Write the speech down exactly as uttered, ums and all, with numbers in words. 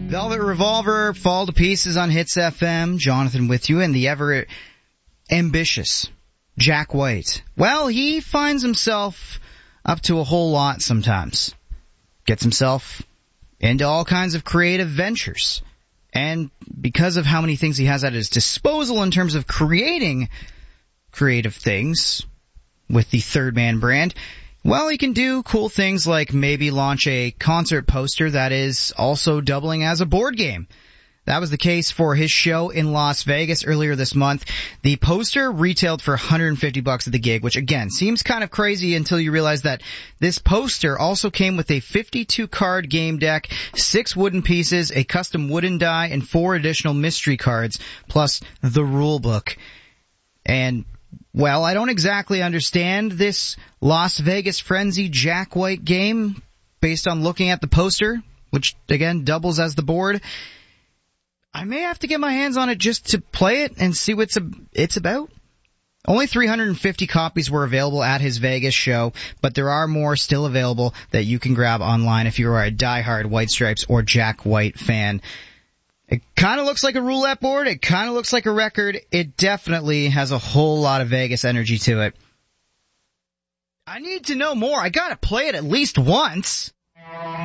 Velvet Revolver, Fall to Pieces on Hits F M. Jonathan with you, and the ever ambitious Jack White. Well, he finds himself up to a whole lot sometimes. Gets himself into all kinds of creative ventures. And because of how many things he has at his disposal in terms of creating creative things with the Third Man brand, well, he can do cool things like maybe launch a concert poster that is also doubling as a board game. That was the case for his show in Las Vegas earlier this month. The poster retailed for one hundred fifty bucks at the gig, which again seems kind of crazy until you realize that this poster also came with a fifty-two card game deck, six wooden pieces, a custom wooden die, and four additional mystery cards, plus the rule book. And well, I don't exactly understand this Las Vegas Frenzy Jack White game based on looking at the poster, which again doubles as the board. I may have to get my hands on it just to play it and see what it's about. Only three hundred fifty copies were available at his Vegas show, but there are more still available that you can grab online if you are a diehard White Stripes or Jack White fan. It kind of looks like a roulette board. It kind of looks like a record. It definitely has a whole lot of Vegas energy to it. I need to know more. I gotta play it at least once.